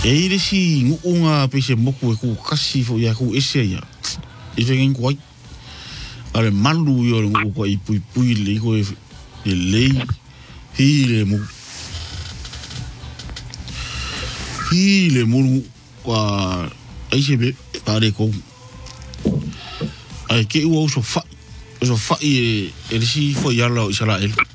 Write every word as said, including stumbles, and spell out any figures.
E le si ngunga pe se moku e ku kasi fo ya ku ese ya. E fengin kwai. Ale malu yo ngu ko i pui pui le ko e lei. Hi le mo. Hi le mo kwa ai se be pare ko. Ai ke u so fa so fa e e si fo ya lo Israel.